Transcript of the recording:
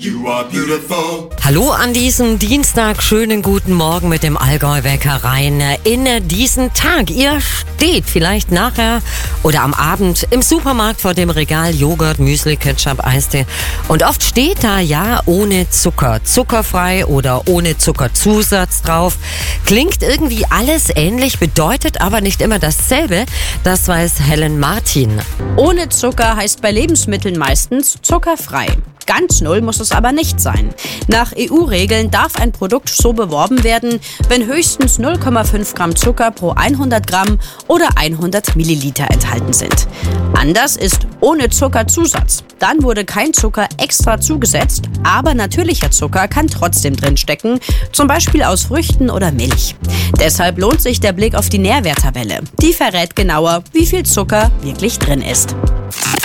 You are beautiful. Hallo an diesem Dienstag, schönen guten Morgen mit dem Allgäu-Wecker rein in diesen Tag. Ihr steht vielleicht nachher oder am Abend im Supermarkt vor dem Regal Joghurt, Müsli, Ketchup, Eistee und oft steht da ja ohne Zucker, zuckerfrei oder ohne Zuckerzusatz drauf. Klingt irgendwie alles ähnlich, bedeutet aber nicht immer dasselbe. Das weiß Helen Martin. Ohne Zucker heißt bei Lebensmitteln meistens zuckerfrei. Ganz null muss es aber nicht sein. Nach EU-Regeln darf ein Produkt so beworben werden, wenn höchstens 0,5 Gramm Zucker pro 100 Gramm oder 100 Milliliter enthalten sind. Anders ist ohne Zuckerzusatz. Dann wurde kein Zucker extra zugesetzt, aber natürlicher Zucker kann trotzdem drinstecken, zum Beispiel aus Früchten oder Milch. Deshalb lohnt sich der Blick auf die Nährwerttabelle. Die verrät genauer, wie viel Zucker wirklich drin ist.